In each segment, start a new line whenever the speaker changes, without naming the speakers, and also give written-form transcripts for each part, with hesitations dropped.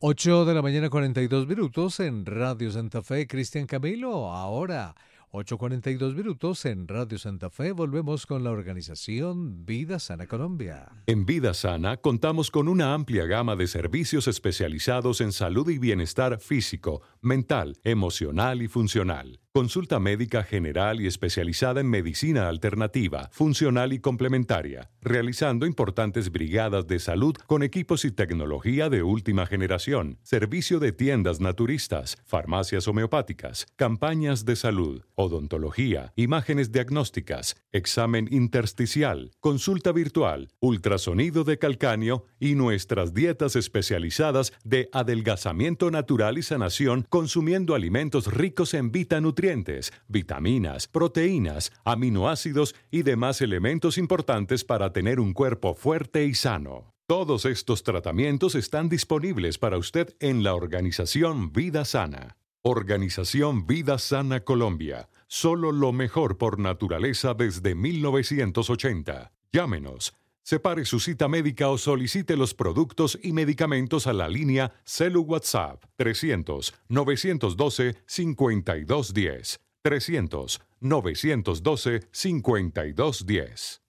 8 de la mañana 42 minutos en Radio Santa Fe. Cristian Camilo, ahora 8:42 minutos en Radio Santa Fe. Volvemos con la organización Vida Sana Colombia.
En Vida Sana contamos con una amplia gama de servicios especializados en salud y bienestar físico, mental, emocional y funcional. Consulta médica general y especializada en medicina alternativa, funcional y complementaria, realizando importantes brigadas de salud con equipos y tecnología de última generación, servicio de tiendas naturistas, farmacias homeopáticas, campañas de salud, odontología, imágenes diagnósticas, examen intersticial, consulta virtual, ultrasonido de calcáneo y nuestras dietas especializadas de adelgazamiento natural y sanación consumiendo alimentos ricos en nutrientes, vitaminas, proteínas, aminoácidos y demás elementos importantes para tener un cuerpo fuerte y sano. Todos estos tratamientos están disponibles para usted en la organización Vida Sana. Organización Vida Sana Colombia. Solo lo mejor por naturaleza desde 1980. Llámenos. Separe su cita médica o solicite los productos y medicamentos a la línea Celu WhatsApp 300-912-5210. 300-912-5210.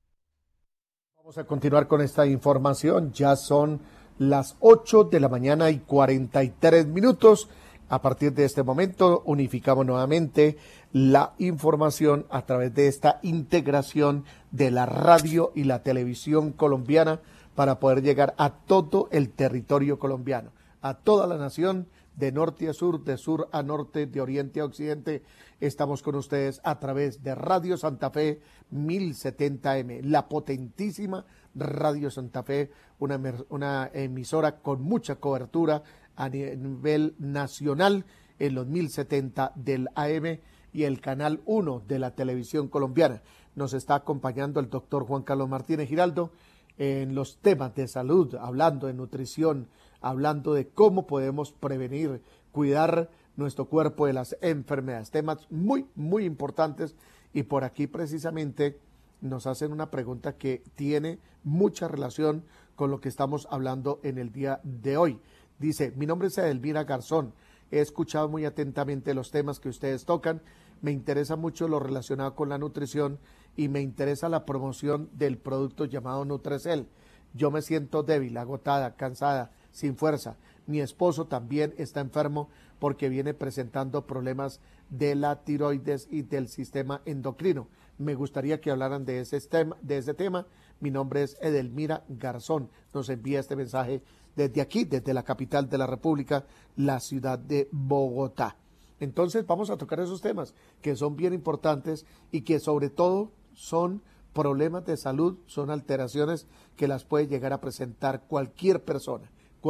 Vamos a continuar con esta información. Ya son las 8 de la mañana y 43 minutos. A partir de este momento unificamos nuevamente la información a través de esta integración de la radio y la televisión colombiana para poder llegar a todo el territorio colombiano, a toda la nación, de norte a sur, de sur a norte, de oriente a occidente. Estamos con ustedes a través de Radio Santa Fe 1070M, la potentísima Radio Santa Fe, una emisora con mucha cobertura a nivel nacional en los 1070 del AM y el canal 1 de la televisión colombiana. Nos está acompañando el doctor Juan Carlos Martínez Giraldo en los temas de salud, hablando de nutrición, hablando de cómo podemos prevenir, cuidar nuestro cuerpo de las enfermedades, temas muy, muy importantes. Y por aquí precisamente nos hacen una pregunta que tiene mucha relación con lo que estamos hablando en el día de hoy. Dice, mi nombre es Edelmira Garzón, he escuchado muy atentamente los temas que ustedes tocan, me interesa mucho lo relacionado con la nutrición y me interesa la promoción del producto llamado Nutrecel. Yo me siento débil, agotada, cansada, sin fuerza. Mi esposo también está enfermo porque viene presentando problemas de la tiroides y del sistema endocrino. Me gustaría que hablaran de ese tema. Mi nombre es Edelmira Garzón. Nos envía este mensaje desde aquí, desde la capital de la República, la ciudad de Bogotá. Entonces vamos a tocar esos temas que son bien importantes y que sobre todo son problemas de salud, son alteraciones que las puede llegar a presentar cualquier persona,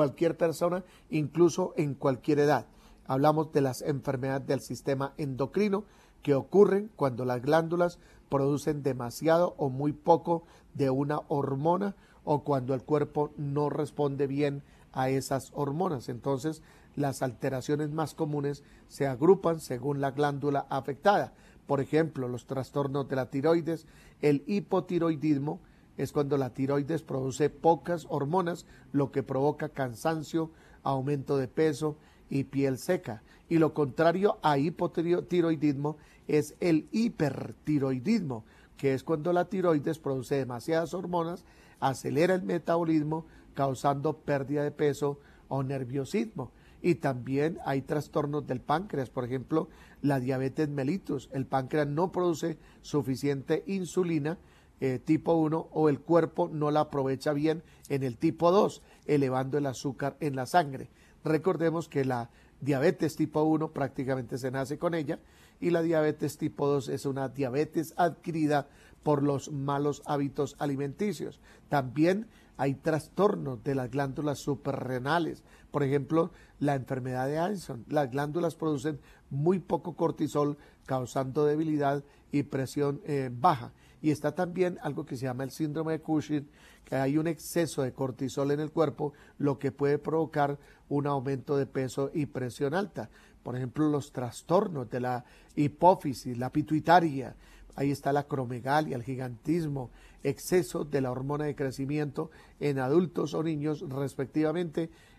incluso en cualquier edad. Hablamos de las enfermedades del sistema endocrino que ocurren cuando las glándulas producen demasiado o muy poco de una hormona o cuando el cuerpo no responde bien a esas hormonas. Entonces, las alteraciones más comunes se agrupan según la glándula afectada. Por ejemplo, los trastornos de la tiroides, el hipotiroidismo es cuando la tiroides produce pocas hormonas, lo que provoca cansancio, aumento de peso y piel seca. Y lo contrario a hipotiroidismo es el hipertiroidismo, que es cuando la tiroides produce demasiadas hormonas, acelera el metabolismo, causando pérdida de peso o nerviosismo. Y también hay trastornos del páncreas, por ejemplo, la diabetes mellitus. El páncreas no produce suficiente insulina tipo 1 o el cuerpo no la aprovecha bien en el tipo 2, elevando el azúcar en la sangre. Recordemos que la diabetes tipo 1 prácticamente se nace con ella y la diabetes tipo 2 es una diabetes adquirida por los malos hábitos alimenticios. También hay trastornos de las glándulas suprarrenales, por ejemplo, la enfermedad de Addison. Las glándulas producen muy poco cortisol, causando debilidad y presión baja. Y está también algo que se llama el síndrome de Cushing, que hay un exceso de cortisol en el cuerpo, lo que puede provocar un aumento de peso y presión alta. Por ejemplo, los trastornos de la hipófisis, la pituitaria, ahí está la acromegalia, el gigantismo, exceso de la hormona de crecimiento en adultos o niños respectivamente,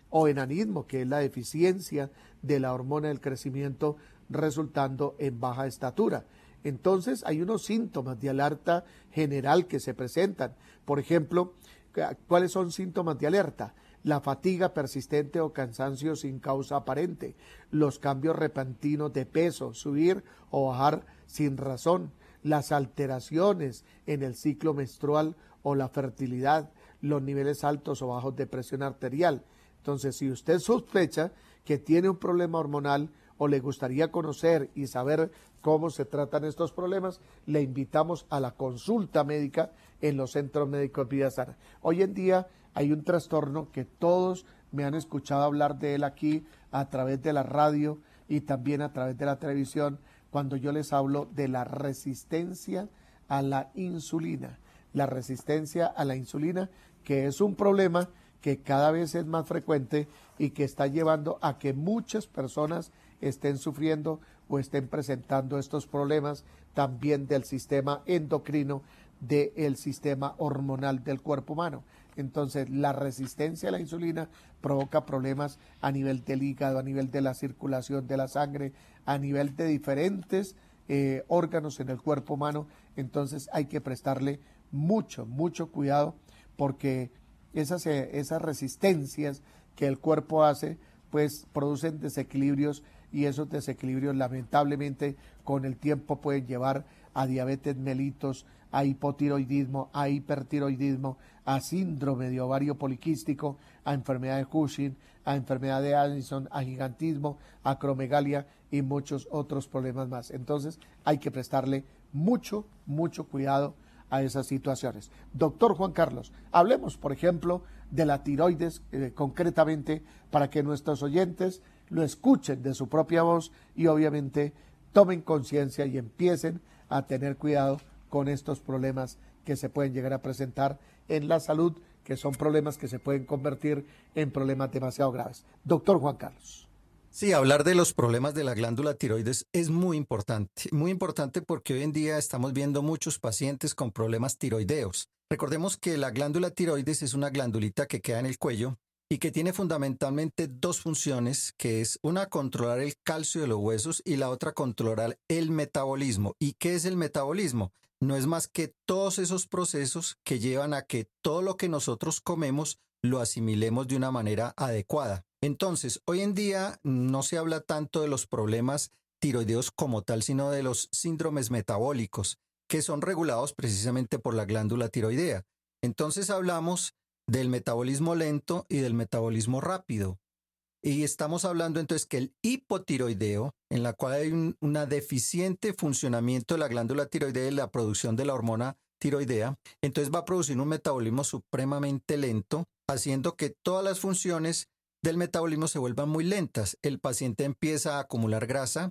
o enanismo, que es la deficiencia de la hormona del crecimiento resultando en baja estatura. Entonces hay unos síntomas de alerta general que se presentan. Por ejemplo, ¿cuáles son síntomas de alerta? La fatiga persistente o cansancio sin causa aparente, los cambios repentinos de peso, subir o bajar sin razón, las alteraciones en el ciclo menstrual o la fertilidad, los niveles altos o bajos de presión arterial. Entonces, si usted sospecha que tiene un problema hormonal o le gustaría conocer y saber cómo se tratan estos problemas, le invitamos a la consulta médica en los centros médicos Vida Sana. Hoy en día hay un trastorno que todos me han escuchado hablar de él aquí a través de la radio y también a través de la televisión cuando yo les hablo de la resistencia a la insulina. La resistencia a la insulina, que es un problema que cada vez es más frecuente y que está llevando a que muchas personas estén sufriendo o estén presentando estos problemas también del sistema endocrino, del sistema hormonal del cuerpo humano. Entonces, la resistencia a la insulina provoca problemas a nivel del hígado, a nivel de la circulación de la sangre, a nivel de diferentes órganos en el cuerpo humano. Entonces, hay que prestarle mucho cuidado porque esas resistencias que el cuerpo hace, pues producen desequilibrios y esos desequilibrios lamentablemente con el tiempo pueden llevar a diabetes mellitus, a hipotiroidismo, a hipertiroidismo, a síndrome de ovario poliquístico, a enfermedad de Cushing, a enfermedad de Addison, a gigantismo, a acromegalia y muchos otros problemas más. Entonces hay que prestarle mucho cuidado a esas situaciones. Doctor Juan Carlos, hablemos, por ejemplo, de la tiroides concretamente para que nuestros oyentes lo escuchen de su propia voz y obviamente tomen conciencia y empiecen a tener cuidado con estos problemas que se pueden llegar a presentar en la salud, que son problemas que se pueden convertir en problemas demasiado graves. Doctor Juan Carlos.
Sí, hablar de los problemas de la glándula tiroides es muy importante porque hoy en día estamos viendo muchos pacientes con problemas tiroideos. Recordemos que la glándula tiroides es una glandulita que queda en el cuello y que tiene fundamentalmente dos funciones, que es una, controlar el calcio de los huesos y la otra, controlar el metabolismo. ¿Y qué es el metabolismo? No es más que todos esos procesos que llevan a que todo lo que nosotros comemos lo asimilemos de una manera adecuada. Entonces, hoy en día no se habla tanto de los problemas tiroideos como tal, sino de los síndromes metabólicos, que son regulados precisamente por la glándula tiroidea. Entonces hablamos del metabolismo lento y del metabolismo rápido. Y estamos hablando entonces que el hipotiroideo, en la cual hay un deficiente funcionamiento de la glándula tiroidea y la producción de la hormona tiroidea, entonces va a producir un metabolismo supremamente lento, haciendo que todas las funciones del metabolismo se vuelvan muy lentas. El paciente empieza a acumular grasa,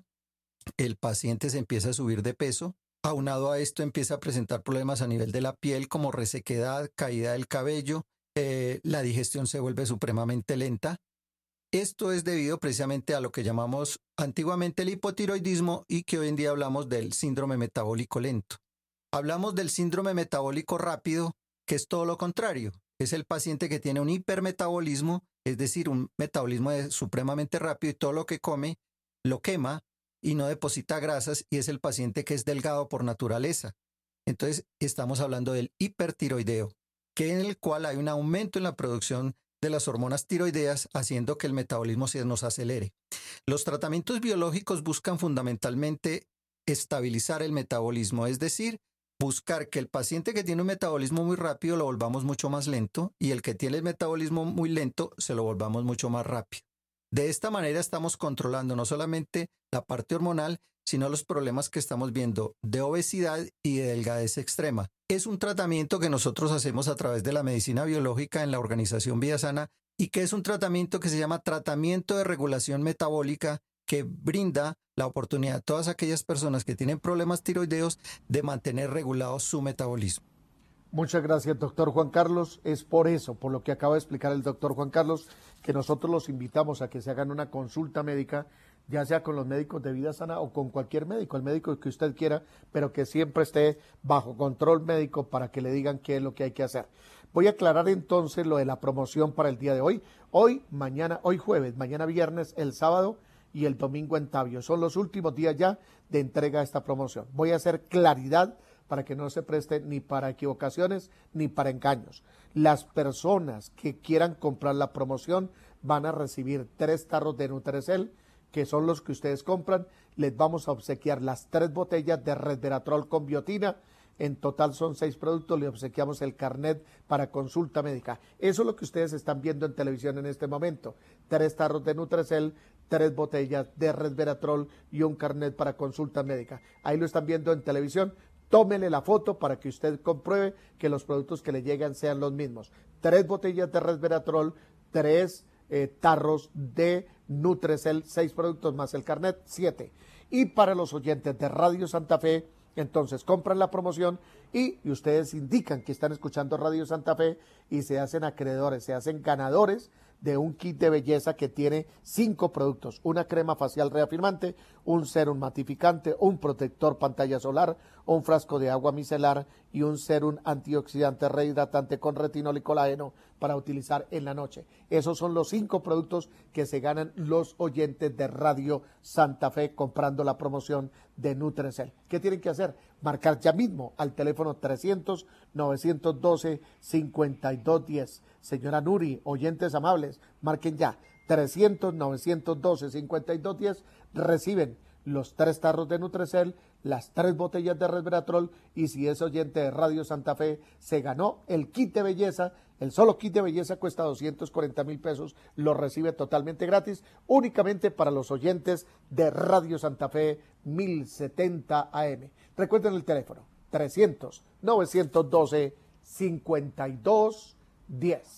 el paciente se empieza a subir de peso, aunado a esto empieza a presentar problemas a nivel de la piel como resequedad, caída del cabello, la digestión se vuelve supremamente lenta. Esto es debido precisamente a lo que llamamos antiguamente el hipotiroidismo y que hoy en día hablamos del síndrome metabólico lento. Hablamos del síndrome metabólico rápido, que es todo lo contrario. Es el paciente que tiene un hipermetabolismo, es decir, un metabolismo supremamente rápido y todo lo que come lo quema y no deposita grasas, y es el paciente que es delgado por naturaleza. Entonces estamos hablando del hipertiroideo, que en el cual hay un aumento en la producción de las hormonas tiroideas, haciendo que el metabolismo se nos acelere. Los tratamientos biológicos buscan fundamentalmente estabilizar el metabolismo, es decir, buscar que el paciente que tiene un metabolismo muy rápido lo volvamos mucho más lento y el que tiene el metabolismo muy lento se lo volvamos mucho más rápido. De esta manera estamos controlando no solamente la parte hormonal, sino los problemas que estamos viendo de obesidad y de delgadez extrema. Es un tratamiento que nosotros hacemos a través de la medicina biológica en la organización Vida Sana y que es un tratamiento que se llama tratamiento de regulación metabólica, que brinda la oportunidad a todas aquellas personas que tienen problemas tiroideos de mantener regulado su metabolismo.
Muchas gracias, doctor Juan Carlos. Es por eso, por lo que acaba de explicar el doctor Juan Carlos, que nosotros los invitamos a que se hagan una consulta médica, ya sea con los médicos de Vida Sana o con cualquier médico, el médico que usted quiera, pero que siempre esté bajo control médico para que le digan qué es lo que hay que hacer. Voy a aclarar entonces lo de la promoción para el día de hoy. Hoy jueves, mañana viernes, el sábado y el domingo en Tabio. Son los últimos días ya de entrega de esta promoción. Voy a hacer claridad para que no se preste ni para equivocaciones ni para engaños. Las personas que quieran comprar la promoción van a recibir 3 tarros de Nutrecel, que son los que ustedes compran. Les vamos a obsequiar las 3 botellas de resveratrol con biotina. En total son 6 productos, le obsequiamos el carnet para consulta médica. Eso es lo que ustedes están viendo en televisión en este momento. 3 tarros de Nutrecel, 3 botellas de resveratrol y un carnet para consulta médica. Ahí lo están viendo en televisión. Tómele la foto para que usted compruebe que los productos que le llegan sean los mismos. 3 botellas de resveratrol, 3 tarros de Nutrecel, 6 productos más el carnet, 7. Y para los oyentes de Radio Santa Fe, entonces compran la promoción y ustedes indican que están escuchando Radio Santa Fe y se hacen acreedores, se hacen ganadores de un kit de belleza que tiene 5 productos: una crema facial reafirmante, un serum matificante, un protector pantalla solar, un frasco de agua micelar y un serum antioxidante rehidratante con retinol y colágeno para utilizar en la noche. Esos son los 5 productos que se ganan los oyentes de Radio Santa Fe comprando la promoción de Nutrecel. ¿Qué tienen que hacer? Marcar ya mismo al teléfono 300-912-5210. Señora Nuri, oyentes amables, marquen ya 300-912-5210. Reciben los 3 tarros de Nutrecel, las 3 botellas de resveratrol, y si es oyente de Radio Santa Fe, se ganó el kit de belleza. El solo kit de belleza cuesta 240,000 pesos, lo recibe totalmente gratis, únicamente para los oyentes de Radio Santa Fe 1070 AM. Recuerden el teléfono, 300-912-5210.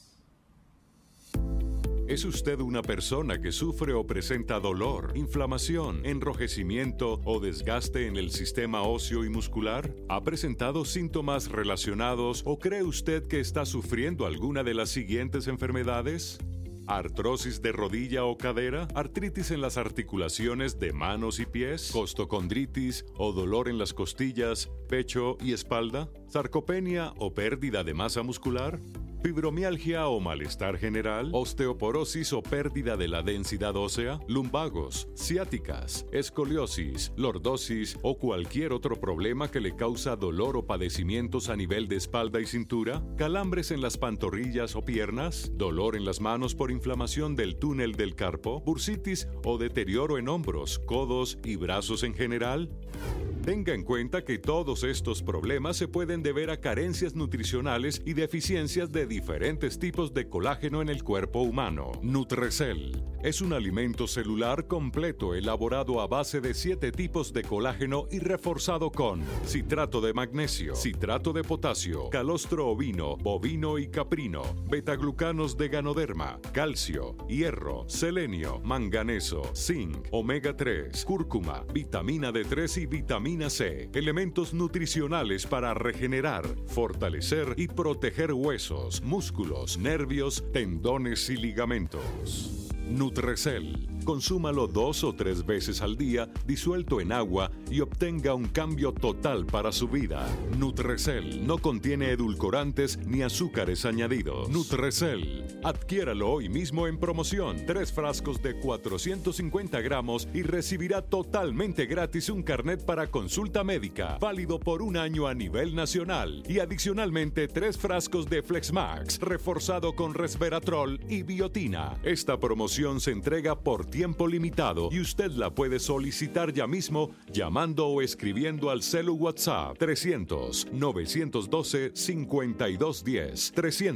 ¿Es usted una persona que sufre o presenta dolor, inflamación, enrojecimiento o desgaste en el sistema óseo y muscular? ¿Ha presentado síntomas relacionados o cree usted que está sufriendo alguna de las siguientes enfermedades? ¿Artrosis de rodilla o cadera? ¿Artritis en las articulaciones de manos y pies? ¿Costocondritis o dolor en las costillas, pecho y espalda? ¿Sarcopenia o pérdida de masa muscular? ¿Fibromialgia o malestar general? ¿Osteoporosis o pérdida de la densidad ósea? ¿Lumbagos, ciáticas, escoliosis, lordosis o cualquier otro problema que le causa dolor o padecimientos a nivel de espalda y cintura? ¿Calambres en las pantorrillas o piernas? ¿Dolor en las manos por inflamación del túnel del carpo? ¿Bursitis o deterioro en hombros, codos y brazos en general? Tenga en cuenta que todos estos problemas se pueden deber a carencias nutricionales y deficiencias de diferentes tipos de colágeno en el cuerpo humano. Nutrecel es un alimento celular completo elaborado a base de 7 tipos de colágeno y reforzado con citrato de magnesio, citrato de potasio, calostro ovino, bovino y caprino, betaglucanos de ganoderma, calcio, hierro, selenio, manganeso, zinc, omega 3, cúrcuma, vitamina D3 y vitamina C, elementos nutricionales para regenerar, fortalecer y proteger huesos, músculos, nervios, tendones y ligamentos. Nutrecel. Consúmalo 2 o 3 veces al día, disuelto en agua, y obtenga un cambio total para su vida. Nutrecel no contiene edulcorantes ni azúcares añadidos. Nutrecel. Adquiéralo hoy mismo en promoción. 3 frascos de 450 gramos y recibirá totalmente gratis un carnet para consulta médica, válido por 1 año a nivel nacional. Y adicionalmente 3 frascos de Flexmax, reforzado con resveratrol y biotina. Esta promoción se entrega por tiempo limitado y usted la puede solicitar ya mismo llamando o escribiendo al celu WhatsApp 300-912-5210.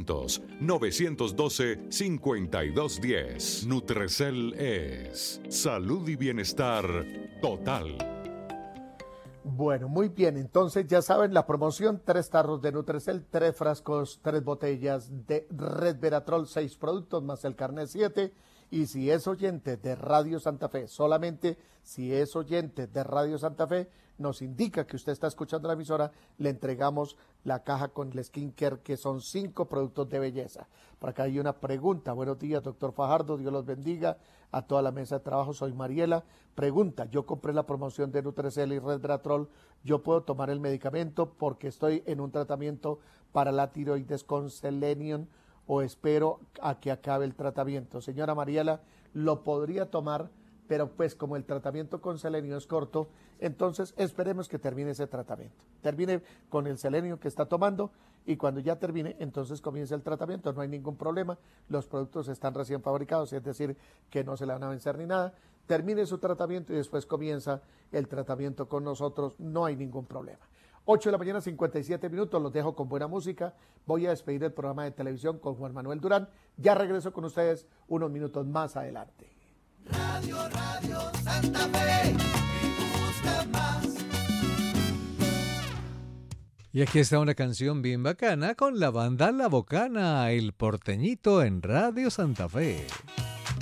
300-912-5210. Nutrecel es salud y bienestar total.
Bueno, muy bien, entonces ya saben la promoción: 3 tarros de Nutrecel, 3 frascos, 3 botellas de resveratrol, 6 productos más el carnet 7. Y si es oyente de Radio Santa Fe, solamente si es oyente de Radio Santa Fe, nos indica que usted está escuchando la emisora, le entregamos la caja con el skincare, que son 5 productos de belleza. Por acá hay una pregunta. Buenos días, doctor Fajardo, Dios los bendiga a toda la mesa de trabajo. Soy Mariela. Pregunta, yo compré la promoción de Nutrecel y Resveratrol, ¿yo puedo tomar el medicamento porque estoy en un tratamiento para la tiroides con Selenium o espero a que acabe el tratamiento? Señora Mariela, lo podría tomar, pero pues como el tratamiento con selenio es corto, entonces esperemos que termine ese tratamiento. Termine con el selenio que está tomando y cuando ya termine, entonces comience el tratamiento. No hay ningún problema, los productos están recién fabricados, es decir, que no se le van a vencer ni nada. Termine su tratamiento y después comienza el tratamiento con nosotros, no hay ningún problema. 8 de la mañana, 57 minutos, los dejo con buena música. Voy a despedir el programa de televisión con Juan Manuel Durán. Ya regreso con ustedes unos minutos más adelante.
Radio Santa Fe, me gusta más.
Y aquí está una canción bien bacana con la banda La Bocana, El Porteñito en Radio Santa Fe.